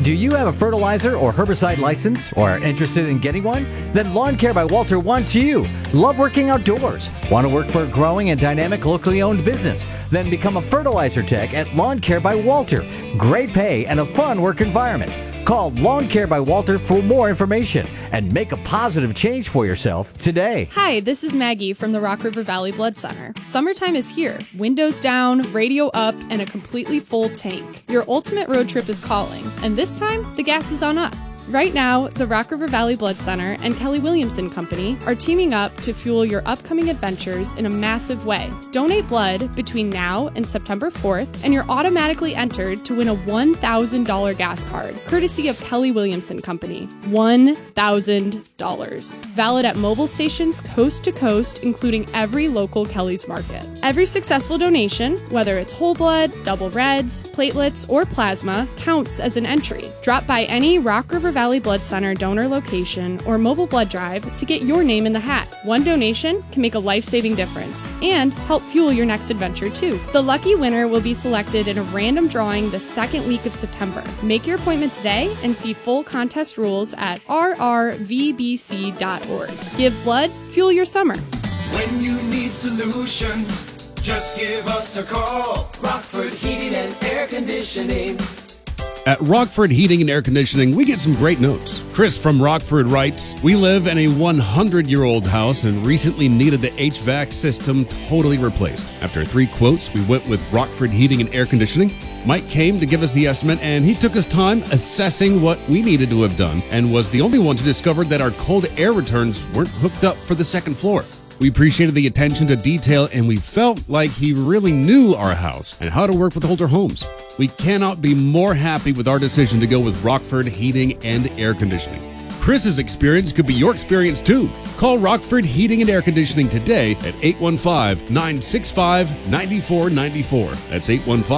Do you have a fertilizer or herbicide license or are interested in getting one? Then Lawn Care by Walter wants you. Love working outdoors? Want to work for a growing and dynamic locally owned business? Then become a fertilizer tech at Lawn Care by Walter. Great pay and a fun work environment. Call Lawn Care by Walter for more information and make a positive change for yourself today. Hi, this is Maggie from the Rock River Valley Blood Center. Summertime is here. Windows down, radio up, and a completely full tank. Your ultimate road trip is calling, and this time, the gas is on us. Right now, the Rock River Valley Blood Center and Kelly Williamson Company are teaming up to fuel your upcoming adventures in a massive way. Donate blood between now and September 4th, and you're automatically entered to win a $1,000 gas card, courtesy of Kelly Williamson Company. $1,000. Valid at mobile stations coast to coast, including every local Kelly's Market. Every successful donation, whether it's whole blood, double reds, platelets, or plasma, counts as an entry. Drop by any Rock River Valley Blood Center donor location or mobile blood drive to get your name in the hat. One donation can make a life-saving difference and help fuel your next adventure too. The lucky winner will be selected in a random drawing the second week of September. Make your appointment today and see full contest rules at rrvbc.org. Give blood, fuel your summer. When you need solutions, just give us a call. Rockford Heating and Air Conditioning. At Rockford Heating and Air Conditioning, we get some great notes. Chris from Rockford writes, "We live in a 100-year-old house and recently needed the HVAC system totally replaced. After 3 quotes, we went with Rockford Heating and Air Conditioning. Mike came to give us the estimate, and he took his time assessing what we needed to have done and was the only one to discover that our cold air returns weren't hooked up for the second floor. We appreciated the attention to detail, and we felt like he really knew our house and how to work with older homes. We cannot be more happy with our decision to go with Rockford Heating and Air Conditioning. Chris's experience could be your experience too. Call Rockford Heating and Air Conditioning today at 815-965-9494. That's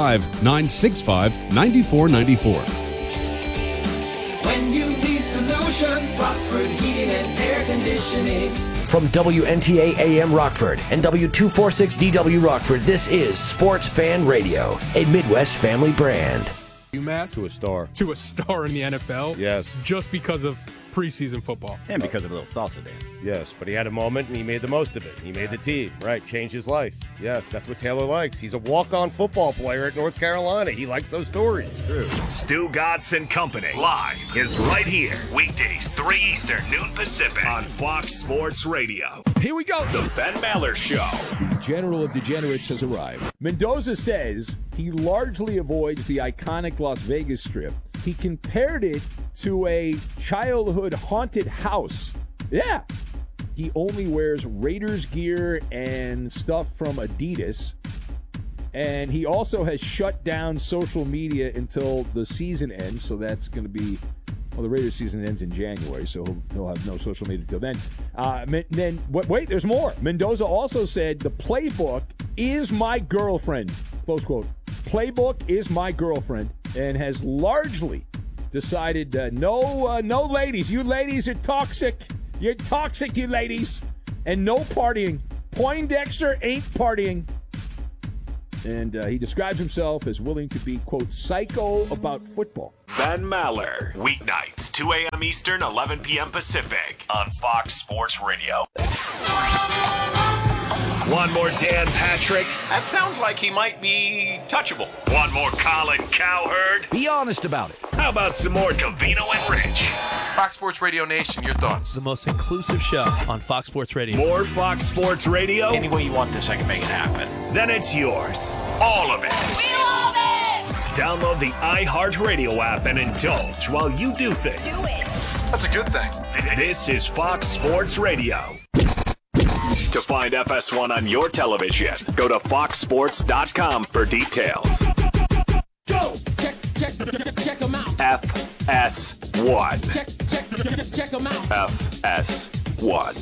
815-965-9494. When you need solutions, Rockford Heating and Air Conditioning. From WNTA AM Rockford and W246DW Rockford, this is Sports Fan Radio, a Midwest family brand. UMass to a star. To a star in the NFL? Yes. Just because of preseason football. And because of a little salsa dance. Yes, but he had a moment and he made the most of it. He made the team, right? Changed his life. Yes, that's what Taylor likes. He's a walk-on football player at North Carolina. He likes those stories. True. Stu Godson Company live is right here. Weekdays, 3 Eastern, noon Pacific on Fox Sports Radio. Here we go. The Ben Maller Show. The General of Degenerates has arrived. Mendoza says he largely avoids the iconic Las Vegas Strip. He compared it to a childhood haunted house. Yeah. He only wears Raiders gear and stuff from Adidas. And he also has shut down social media until the season ends. So that's going to be, well, the Raiders season ends in January. So he'll have no social media until then. Wait, there's more. Mendoza also said the playbook is my girlfriend. Close quote. Playbook is my girlfriend, and has largely decided no ladies. You ladies are toxic. You're toxic, you ladies. And no partying. Poindexter ain't partying. And he describes himself as willing to be, quote, psycho about football. Ben Maller. Weeknights, 2 a.m. Eastern, 11 p.m. Pacific on Fox Sports Radio. One more Dan Patrick. That sounds like he might be touchable. One more Colin Cowherd. Be honest about it. How about some more Covino and Rich? Fox Sports Radio Nation, your thoughts? The most inclusive show on Fox Sports Radio. More Fox Sports Radio? Any way you want this, I can make it happen. Then it's yours. All of it. We love it! Download the iHeartRadio app and indulge while you do things. Do it. That's a good thing. This is Fox Sports Radio. To find FS1 on your television, go to foxsports.com for details. Go! Check them out. FS1. Check them out. FS1.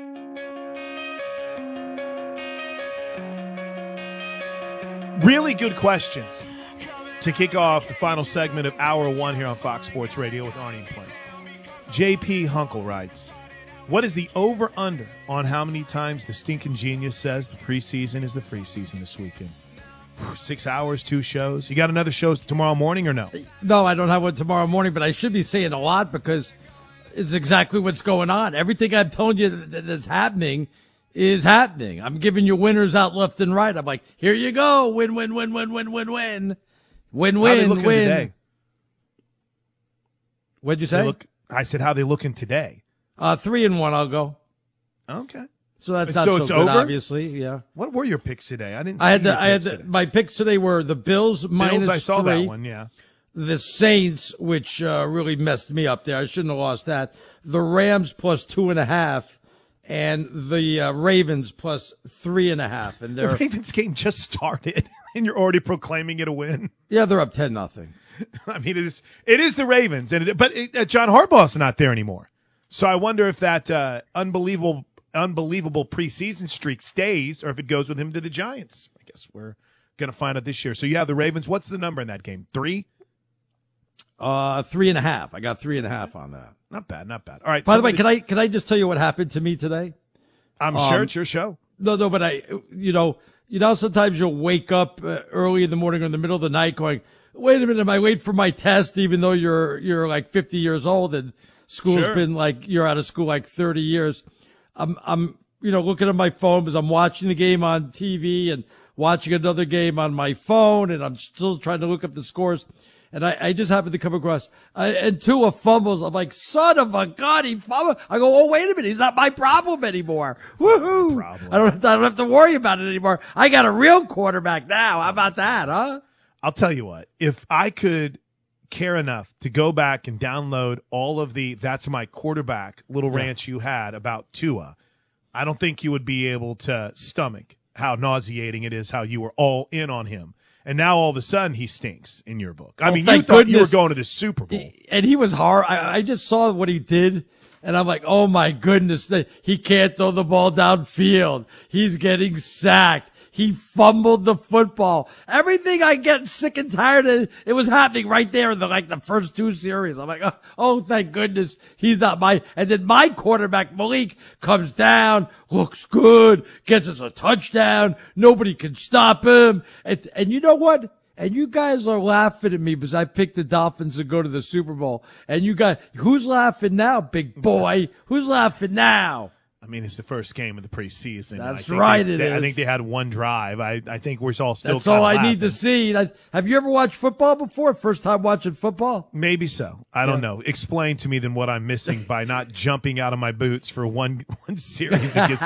Really good question to kick off the final segment of Hour 1 here on Fox Sports Radio with Arnie and Plank. JP Hunkel writes, what is the over-under on how many times the stinking genius says the preseason is the free season this weekend? 6 hours, 2 shows. You got another show tomorrow morning or no? No, I don't have one tomorrow morning, but I should be saying a lot because it's exactly what's going on. Everything I'm telling you that's happening is happening. I'm giving you winners out left and right. I'm like, here you go. Win, win, win, win, win, win, win. Win, How they win, looking win. today? What'd you say? I said, how they looking today? 3-1, I'll go. Okay. So that's So not so it's good, over? obviously. Yeah. What were your picks today? I didn't. I had see your picks the today. my picks today were the Bills minus I saw 3. that one. Yeah. The Saints, which really messed me up there. I shouldn't have lost that. The Rams plus 2.5, and the Ravens plus 3.5. And The they're Ravens game just started, and you're already proclaiming it a win. yeah, they're up 10-0. I mean, it is the Ravens, but John Harbaugh's not there anymore. So I wonder if that unbelievable preseason streak stays, or if it goes with him to the Giants. I guess we're gonna find out this year. So yeah, the Ravens. What's the number in that game? 3? 3.5. I got 3.5 on that. Not bad, not bad. All right. By the way, can I just tell you what happened to me today? I'm sure it's your show. No, but you know, sometimes you'll wake up early in the morning or in the middle of the night going, wait a minute, am I late for my test? Even though you're like 50 years old and school's Sure. been like, you're out of school like 30 years. I'm looking at my phone because I'm watching the game on TV and watching another game on my phone, and I'm still trying to look up the scores. And I just happened to come across, and Tua fumbles. I'm like, son of a gun, he fumbled. I go, oh, wait a minute. He's not my problem anymore. Woohoo. I don't have to worry about it anymore. I got a real quarterback now. How about that, huh? I'll tell you what. If I could care enough to go back and download all of the "That's My Quarterback" little rants you had about Tua, I don't think you would be able to stomach how nauseating it is how you were all in on him. And now all of a sudden he stinks in your book. I mean, you thought you were going to the Super Bowl. And he was hard. I just saw what he did, and I'm like, oh my goodness, he can't throw the ball downfield. He's getting sacked. He fumbled the football. Everything I get sick and tired of, it was happening right there in the first 2 series. I'm like, oh, thank goodness he's not and then my quarterback, Malik, comes down, looks good, gets us a touchdown. Nobody can stop him. And you know what? And you guys are laughing at me because I picked the Dolphins to go to the Super Bowl. And you guys, who's laughing now, big boy? Who's laughing now? I mean, it's the first game of the preseason. That's right, it is. I think they had one drive. I think we're all still. That's all I need to see. Have you ever watched football before? First time watching football? Maybe so. I don't know. Explain to me then what I'm missing by not jumping out of my boots for one series against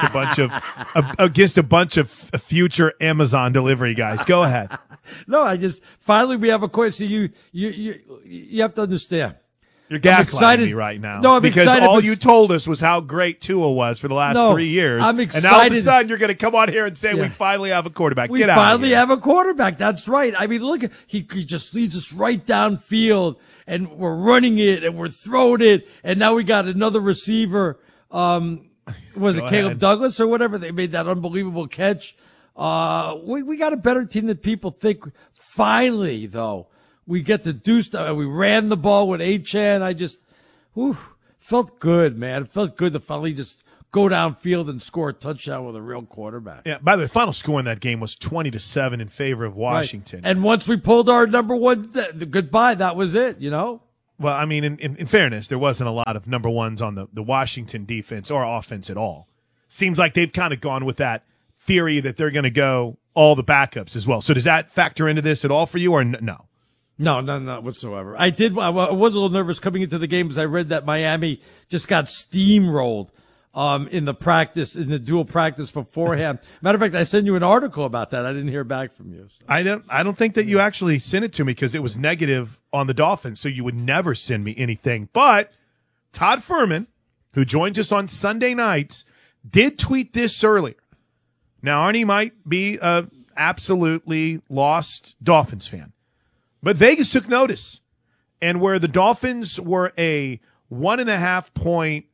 a bunch of future Amazon delivery guys. Go ahead. No, finally we have a question. You have to understand. You're gaslighting me right now. No, I'm because excited. All you told us was how great Tua was for the last 3 years. I'm excited. And now all of a sudden you're going to come on here and say we finally have a quarterback. We Get out of finally here. have a quarterback. That's right. I mean, look, he just leads us right downfield, and we're running it and we're throwing it, and now we got another receiver. Was it Caleb Douglas or whatever? They made that unbelievable catch. We got a better team than people think. Finally, though. We get to do stuff. We ran the ball with Achane. I just, felt good, man. It felt good to finally just go downfield and score a touchdown with a real quarterback. Yeah. By the way, the final score in that game was 20-7 in favor of Washington. Right. And once we pulled our number one, goodbye. That was it. Well, I mean, in fairness, there wasn't a lot of number ones on the Washington defense or offense at all. Seems like they've kind of gone with that theory that they're going to go all the backups as well. So does that factor into this at all for you, or no? No, not whatsoever. I was a little nervous coming into the game because I read that Miami just got steamrolled in the dual practice beforehand. Matter of fact, I sent you an article about that. I didn't hear back from you. So. I don't think that you actually sent it to me because it was negative on the Dolphins, so you would never send me anything. But Todd Furman, who joins us on Sunday nights, did tweet this earlier. Now, Arnie might be a absolutely lost Dolphins fan. But Vegas took notice, and where the Dolphins were a 1.5 point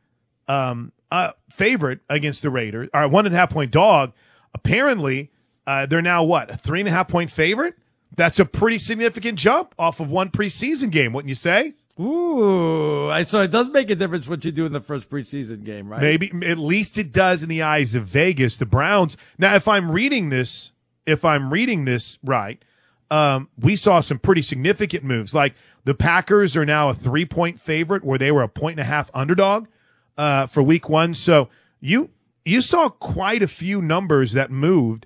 favorite against the Raiders, or 1.5 point dog, apparently they're now a 3.5 point favorite? That's a pretty significant jump off of one preseason game, wouldn't you say? Ooh, so it does make a difference what you do in the first preseason game, right? Maybe, at least it does in the eyes of Vegas. The Browns. Now, if I'm reading this if I'm reading this right, we saw some pretty significant moves. Like the Packers are now a 3-point favorite where they were a 1.5 underdog for week 1. So you saw quite a few numbers that moved.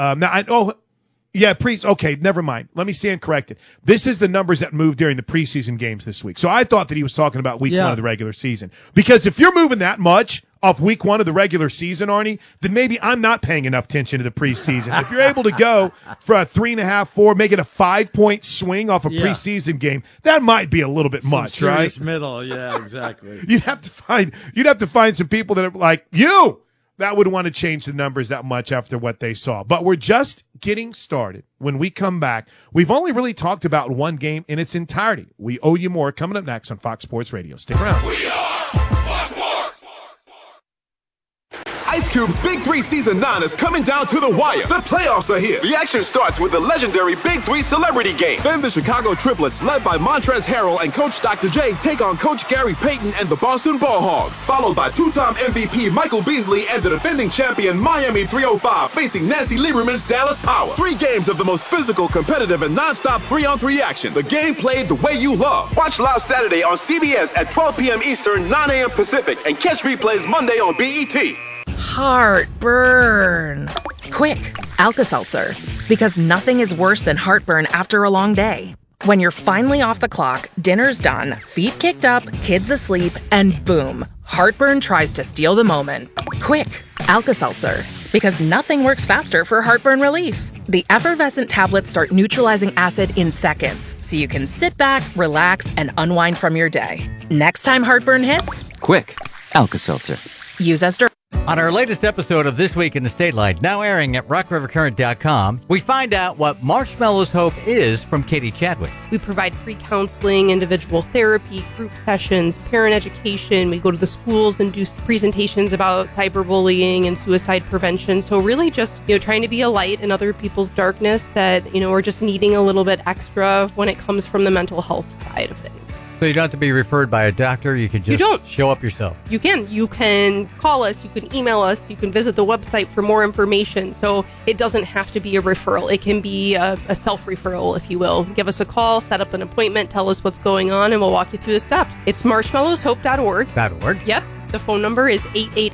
Okay, never mind. Let me stand corrected. This is the numbers that moved during the preseason games this week. So I thought that he was talking about week 1 of the regular season. Because if you're moving that much off week 1 of the regular season, Arnie, then maybe I'm not paying enough attention to the preseason. If you're able to go for a 3.5, 4, make it a 5-point swing off a preseason game, that might be a little bit much, right? Middle, yeah, exactly. You'd have to find some people that are like you that would want to change the numbers that much after what they saw. But we're just getting started. When we come back, we've only really talked about one game in its entirety. We owe you more coming up next on Fox Sports Radio. Stick around. We are Fox Sports. Ice Cube's Big 3 Season 9 is coming down to the wire. The playoffs are here. The action starts with the legendary Big 3 Celebrity Game. Then the Chicago Triplets, led by Montrezl Harrell and Coach Dr. J, take on Coach Gary Payton and the Boston Ball Hogs. Followed by two-time MVP Michael Beasley and the defending champion Miami 305 facing Nancy Lieberman's Dallas Power. 3 games of the most physical, competitive, and non-stop 3-on-3 action. The game played the way you love. Watch live Saturday on CBS at 12 p.m. Eastern, 9 a.m. Pacific, and catch replays Monday on BET. Heartburn. Quick, Alka-Seltzer. Because nothing is worse than heartburn after a long day. When you're finally off the clock, dinner's done, feet kicked up, kids asleep, and boom, heartburn tries to steal the moment. Quick, Alka-Seltzer. Because nothing works faster for heartburn relief. The effervescent tablets start neutralizing acid in seconds, so you can sit back, relax, and unwind from your day. Next time heartburn hits, quick, Alka-Seltzer. Use as directed. On our latest episode of This Week in the State Line, now airing at rockrivercurrent.com, we find out what Marshmallow's Hope is from Katie Chadwick. We provide free counseling, individual therapy, group sessions, parent education. We go to the schools and do presentations about cyberbullying and suicide prevention. So really just, trying to be a light in other people's darkness that, are just needing a little bit extra when it comes from the mental health side of things. So you don't have to be referred by a doctor. You can just show up yourself. You can call us. You can email us. You can visit the website for more information. So it doesn't have to be a referral. It can be a self-referral, if you will. Give us a call, set up an appointment, tell us what's going on, and we'll walk you through the steps. It's marshmallowshope.org. .org. Yep. The phone number is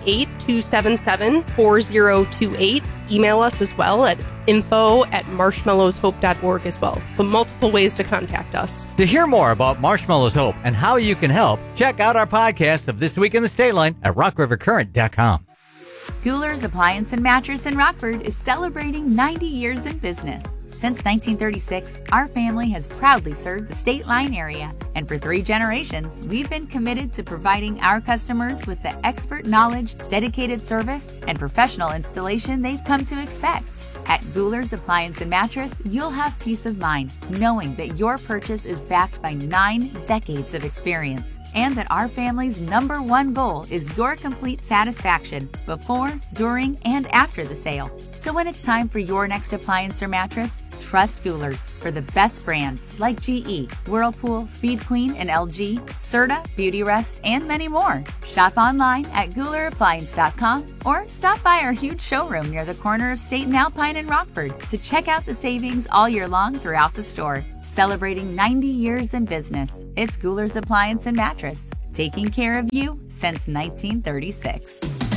888-277-4028. Email us as well at info@marshmallowshope.org as well. So multiple ways to contact us. To hear more about Marshmallow's Hope and how you can help, check out our podcast of This Week in the State Line at rockrivercurrent.com. Guler's Appliance and Mattress in Rockford is celebrating 90 years in business. Since 1936, our family has proudly served the State Line area, and for 3 generations, we've been committed to providing our customers with the expert knowledge, dedicated service, and professional installation they've come to expect. At Guler's Appliance and Mattress, you'll have peace of mind knowing that your purchase is backed by 9 decades of experience, and that our family's #1 goal is your complete satisfaction before, during, and after the sale. So when it's time for your next appliance or mattress, trust Guler's for the best brands like GE, Whirlpool, Speed Queen, and LG, Serta, Beautyrest, and many more. Shop online at GulerAppliance.com or stop by our huge showroom near the corner of State and Alpine in Rockford to check out the savings all year long throughout the store. Celebrating 90 years in business, it's Guler's Appliance and Mattress, taking care of you since 1936.